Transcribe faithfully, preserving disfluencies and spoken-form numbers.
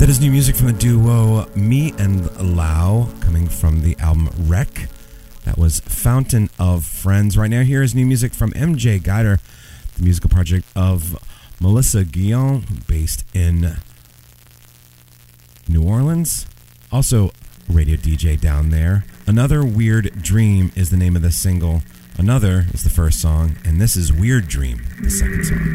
That is new music from the duo Me and Lau, coming from the album Wreck. That was Fountain of Friends. Right now, here is new music from M J Guider, the musical project of Melissa Guillon, based in New Orleans. Also, radio D J down there. Another Weird Dream is the name of the single. Another is the first song, and this is Weird Dream, the second song.